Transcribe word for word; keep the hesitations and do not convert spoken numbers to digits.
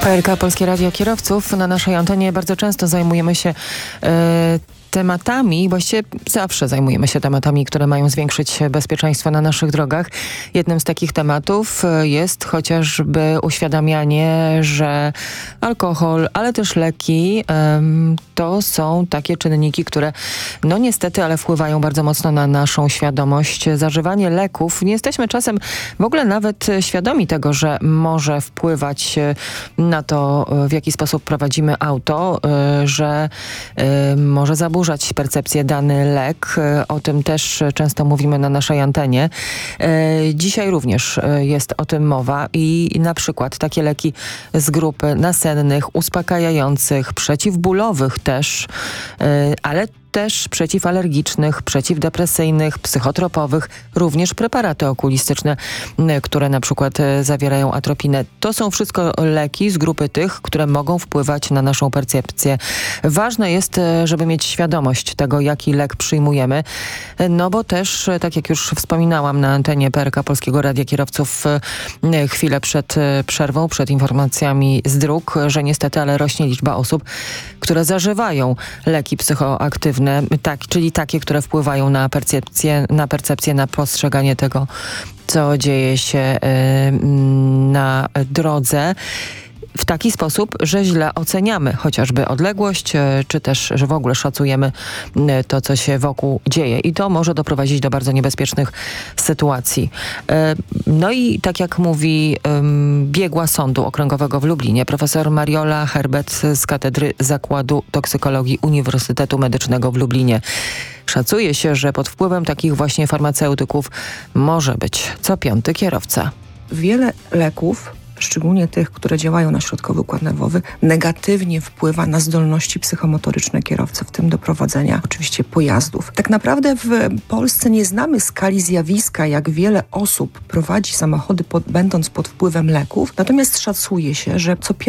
P L K Polskie Radio Kierowców. Na naszej antenie bardzo często zajmujemy się e, tematami, właściwie zawsze zajmujemy się tematami, które mają zwiększyć bezpieczeństwo na naszych drogach. Jednym z takich tematów jest chociażby uświadamianie, że alkohol, ale też leki um, to są takie czynniki, które no niestety, ale wpływają bardzo mocno na naszą świadomość. Zażywanie leków, nie jesteśmy czasem w ogóle nawet świadomi tego, że może wpływać na to, w jaki sposób prowadzimy auto, że y, może zaburzać percepcję dany lek. O tym też często mówimy na naszej antenie. Dzisiaj również jest o tym mowa i na przykład takie leki z grupy nasennych, uspokajających, przeciwbólowych też, ale też przeciwalergicznych, przeciwdepresyjnych, psychotropowych, również preparaty okulistyczne, które na przykład zawierają atropinę. To są wszystko leki z grupy tych, które mogą wpływać na naszą percepcję. Ważne jest, żeby mieć świadomość tego, jaki lek przyjmujemy, no bo też, tak jak już wspominałam na antenie P L K Polskiego Radia Kierowców chwilę przed przerwą, przed informacjami z dróg, że niestety, ale rośnie liczba osób, które zażywają leki psychoaktywne, tak, czyli takie, które wpływają na percepcję, na percepcję, na postrzeganie tego, co dzieje się y, na drodze. W taki sposób, że źle oceniamy chociażby odległość, czy też, że w ogóle szacujemy to, co się wokół dzieje. I to może doprowadzić do bardzo niebezpiecznych sytuacji. No i tak jak mówi biegła Sądu Okręgowego w Lublinie, profesor Mariola Herbet z Katedry Zakładu Toksykologii Uniwersytetu Medycznego w Lublinie. Szacuje się, że pod wpływem takich właśnie farmaceutyków może być co piąty kierowca. Wiele leków, szczególnie tych, które działają na środkowy układ nerwowy, negatywnie wpływa na zdolności psychomotoryczne kierowcy, w tym do prowadzenia oczywiście pojazdów. Tak naprawdę w Polsce nie znamy skali zjawiska, jak wiele osób prowadzi samochody pod, będąc pod wpływem leków, natomiast szacuje się, że co